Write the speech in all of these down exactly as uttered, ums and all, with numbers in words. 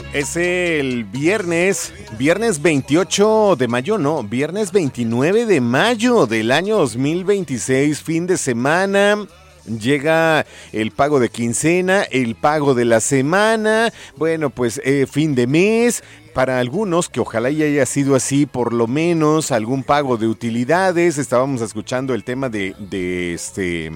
Es el viernes, viernes veintiocho de mayo, no, viernes veintinueve de mayo del año dos mil veintiséis, fin de semana. Llega el pago de quincena, el pago de la semana, bueno, pues eh, fin de mes. Para algunos, que ojalá ya haya sido así, por lo menos algún pago de utilidades. Estábamos escuchando el tema de, de este...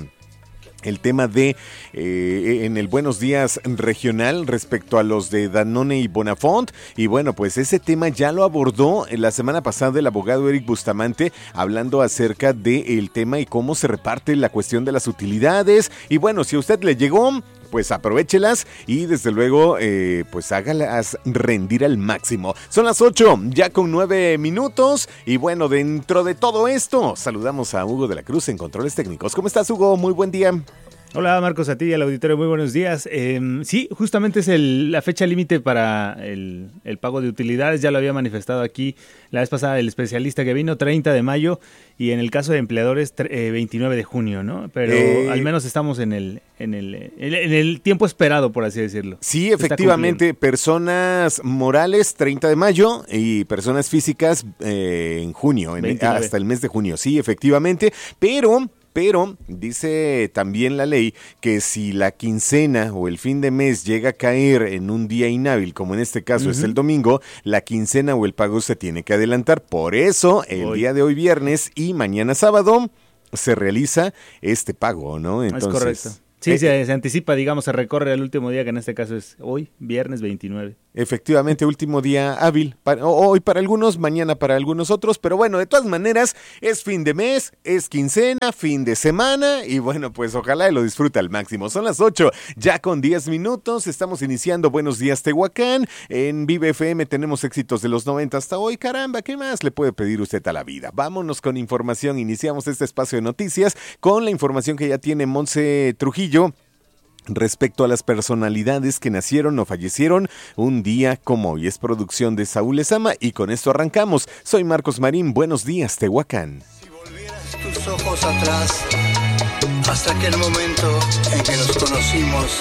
El tema de, eh, en el Buenos Días regional respecto a los de Danone y Bonafont. Y bueno, pues ese tema ya lo abordó la semana pasada el abogado Eric Bustamante, hablando acerca del tema y cómo se reparte la cuestión de las utilidades. Y bueno, si a usted le llegó, pues aprovéchelas y desde luego eh, pues hágalas rendir al máximo. Son las ocho, ya con nueve minutos. Y bueno, dentro de todo esto, saludamos a Hugo de la Cruz en Controles Técnicos. ¿Cómo estás, Hugo? Muy buen día. Hola Marcos, a ti y al auditorio, muy buenos días. Eh, sí, justamente es el, la fecha límite para el, el pago de utilidades, ya lo había manifestado aquí la vez pasada el especialista que vino, treinta de mayo, y en el caso de empleadores, eh, veintinueve de junio, ¿no? Pero eh, al menos estamos en el, en, el, en el tiempo esperado, por así decirlo. Sí, efectivamente, personas morales treinta de mayo y personas físicas eh, en junio, en, hasta el mes de junio, sí, efectivamente, pero... Pero dice también la ley que si la quincena o el fin de mes llega a caer en un día inhábil, como en este caso uh-huh. es el domingo, la quincena o el pago se tiene que adelantar. Por eso, el hoy. día de hoy viernes y mañana sábado se realiza este pago, ¿no? Entonces, es correcto. Sí, eh, se, se anticipa, digamos, se recorre al último día, que en este caso es hoy, viernes veintinueve. Efectivamente, último día hábil, para, hoy para algunos, mañana para algunos otros, pero bueno, de todas maneras, es fin de mes, es quincena, fin de semana, y bueno, pues ojalá lo disfrute al máximo. Son las ocho, ya con diez minutos, estamos iniciando Buenos Días Tehuacán, en Vive F M tenemos éxitos de los noventa hasta hoy, caramba, ¿qué más le puede pedir usted a la vida? Vámonos con información, iniciamos este espacio de noticias con la información que ya tiene Monse Trujillo, respecto a las personalidades que nacieron o fallecieron un día como hoy. Es producción de Saúl Lezama y con esto arrancamos. Soy Marcos Marín, buenos días, Tehuacán. Si volvieras tus ojos atrás, hasta aquel momento en que nos conocimos,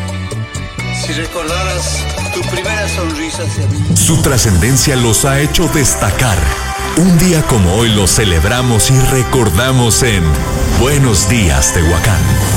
si recordaras tu primera sonrisa hacia mí. Su trascendencia los ha hecho destacar. Un día como hoy lo celebramos y recordamos en Buenos Días, Tehuacán.